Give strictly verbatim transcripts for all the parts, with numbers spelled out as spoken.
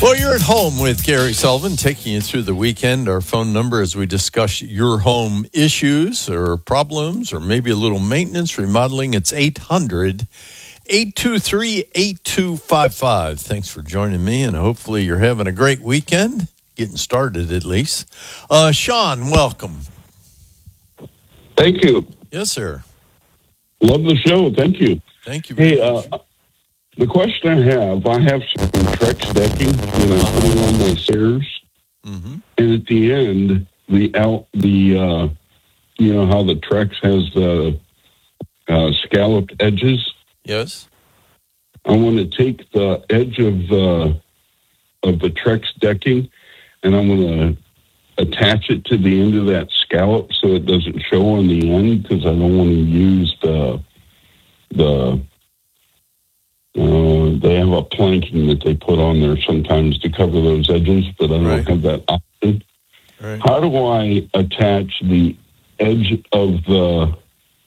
Well, you're at home with Gary Sullivan, taking you through the weekend. Our phone number as we discuss your home issues or problems or maybe a little maintenance, remodeling. It's eight hundred, eight two three, eight two five five. Thanks for joining me, and hopefully you're having a great weekend, getting started at least. Uh, Sean, welcome. Thank you. Yes, sir. Love the show. Thank you. Thank you very Hey, much. uh, the question I have, I have some Trex decking, and I put it on my stairs. Mm-hmm. And at the end, the out the uh, you know how the Trex has the uh, scalloped edges. Yes. I want to take the edge of the of the Trex decking, and I'm going to attach it to the end of that scallop so it doesn't show on the end, because I don't want to use the the. Uh, they have a planking that they put on there sometimes to cover those edges, but I don't Right. have that option. Right. How do I attach the edge of the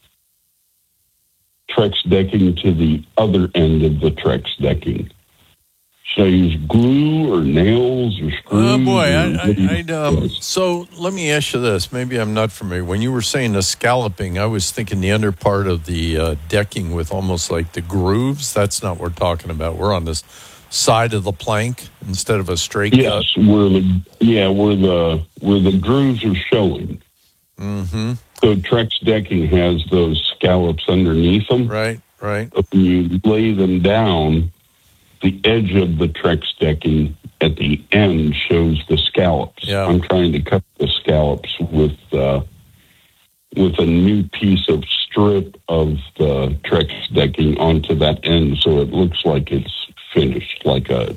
Trex decking to the other end of the Trex decking? Should I use glue or nails or screws? Oh, boy. I, or what do you I, I'd, um, suggest? so let me ask you this. Maybe I'm not familiar. When you were saying the scalloping, I was thinking the under part of the uh, decking with almost like the grooves. That's not what we're talking about. We're on this side of the plank instead of a straight Yes, where the yeah, where the where the grooves are showing. cut. Mm-hmm. So Trex decking has those scallops underneath them. Right, right. But when you lay them down, the edge of the Trex decking at the end shows the scallops. Yeah. I'm trying to cut the scallops with uh, with a new piece of strip of the Trex decking onto that end, so it looks like it's finished, like a,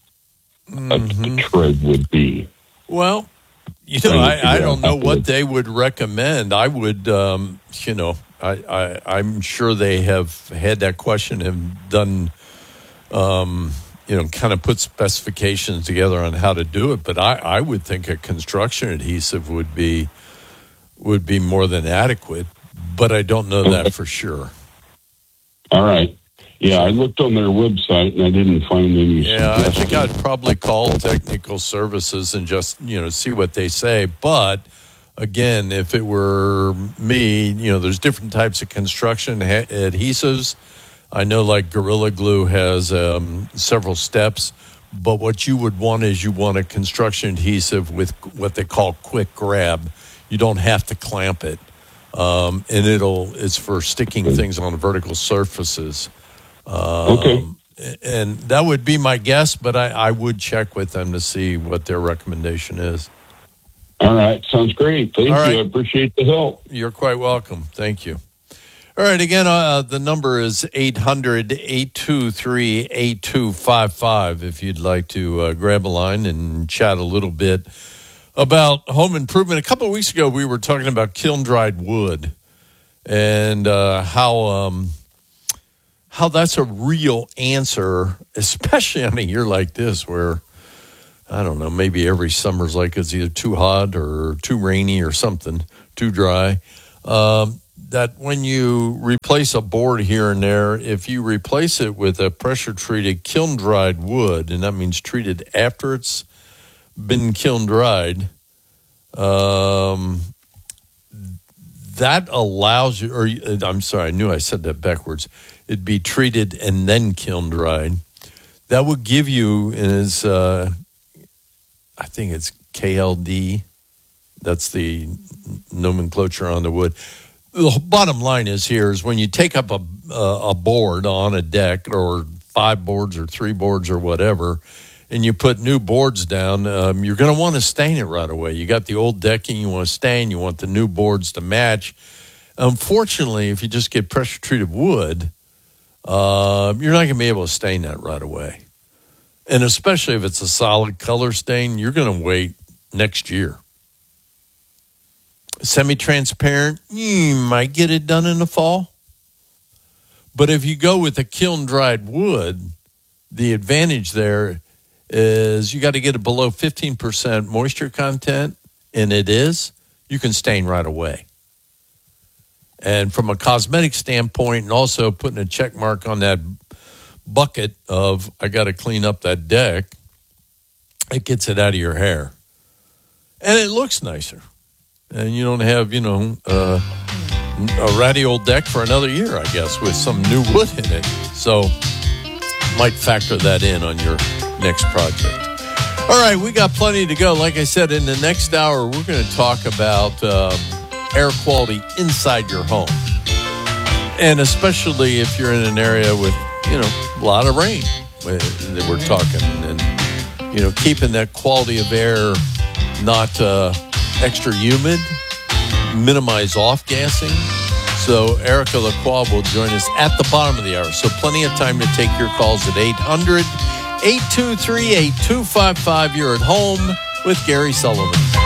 Mm-hmm. a, a tread would be. Well, you know, I, I don't know what they would recommend. I would, um, you know, I, I, I'm sure they have had that question, have done, um, you know, kind of put specifications together on how to do it. But I, I would think a construction adhesive would be would be more than adequate. But I don't know that for sure. All right. Yeah, I looked on their website and I didn't find any. Yeah, I think I'd probably call technical services and just, you know, see what they say. But again, if it were me, you know, there's different types of construction ha- adhesives. I know like Gorilla Glue has um, several steps, but what you would want is you want a construction adhesive with what they call quick grab. You don't have to clamp it. Um, and it'll, it's for sticking things on vertical surfaces. Um, Okay. And that would be my guess, but I, I would check with them to see what their recommendation is. All right. Sounds great. Thank All you. right. I appreciate the help. You're quite welcome. Thank you. All right. Again, uh, the number is eight hundred, eight two three, eight two five five if you'd like to uh, grab a line and chat a little bit about home improvement. A couple of weeks ago, we were talking about kiln-dried wood and uh, how... Um, how that's a real answer, especially on a year like this where, I don't know, maybe every summer's like it's either too hot or too rainy or something, too dry. Um, that when you replace a board here and there, if you replace it with a pressure-treated kiln-dried wood, and that means treated after it's been kiln-dried, um, that allows you, or I'm sorry, I knew I said that backwards. It'd be treated and then kiln dried. That would give you, and is uh, I think it's K L D. That's the nomenclature on the wood. The bottom line is here is when you take up a a board on a deck or five boards or three boards or whatever, and you put new boards down, um, you're going to want to stain it right away. You got the old decking you want to stain. You want the new boards to match. Unfortunately, if you just get pressure-treated wood, uh, you're not going to be able to stain that right away. And especially if it's a solid color stain, you're going to wait next year. Semi-transparent, you might get it done in the fall. But if you go with a kiln-dried wood, the advantage there is you got to get it below fifteen percent moisture content, and it is, you can stain right away. And from a cosmetic standpoint, and also putting a check mark on that bucket of, I got to clean up that deck, it gets it out of your hair. And it looks nicer. And you don't have, you know, uh, a ratty old deck for another year, I guess, with some new wood in it. So might factor that in on your next project. All right, we got plenty to go. Like I said, in the next hour, we're going to talk about um, air quality inside your home. And especially if you're in an area with, you know, a lot of rain that we're talking. And, you know, keeping that quality of air not uh, extra humid, minimize off-gassing. So Erica Lacroix will join us at the bottom of the hour. So plenty of time to take your calls at eight hundred, eight two three, eight two five five. You're at home with Gary Sullivan.